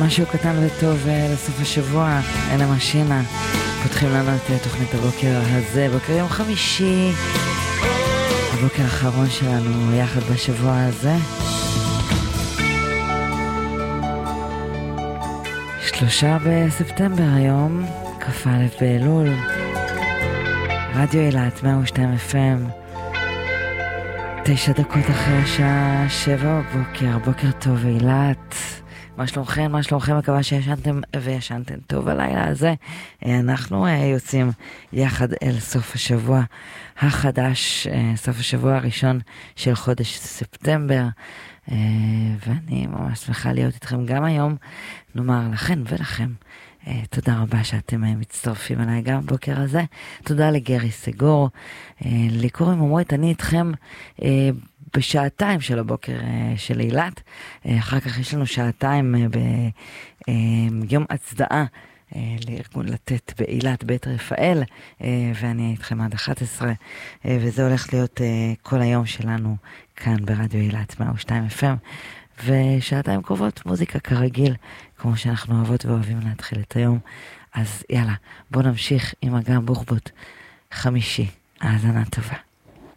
משהו קטן וטוב לסוף השבוע, אלה משינה. פותחים לנו את תוכנית הבוקר הזה, בוקר יום חמישי, הבוקר האחרון שלנו יחד בשבוע הזה. 3 בספטמבר היום, כ"א באלול. רדיו אילת 102 FM, 9 דקות אחרי השעה 7 בבוקר. בוקר טוב אילת, מה שלומכם? מה שלומכם? מקווה שישנתם וישנתם טוב הלילה הזה. אנחנו יוצאים יחד אל סוף השבוע החדש, סוף השבוע הראשון של חודש ספטמבר, ואני ממש שמחה להיות איתכם גם היום. נאמר לכן ולכם תודה רבה שאתם מצטרפים אליי גם בבוקר הזה. תודה לגרי סגור, לי קוראים ממועט, אני איתכם בשעתיים של הבוקר של אילת. אחר כך יש לנו שעתיים ביום הצדעה לארגון לתת באילת בית רפאל, ואני איתכם עד 11, וזה הולך להיות כל היום שלנו כאן ברדיו אילת 102 FM, ושעתיים קרובות מוזיקה כרגיל, כמו שאנחנו אוהבות ואוהבים להתחיל את היום. אז יאללה, בוא נמשיך עם אגם בוחבוט, חמישי, האזנה טובה.